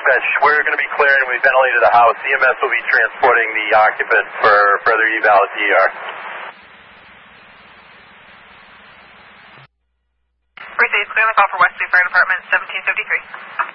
dispatch. We're going to be clearing. We ventilated the house. EMS will be transporting the occupant for further eval at the ER. Mercedes, clear on the call for Wesley Fire Department, 1753.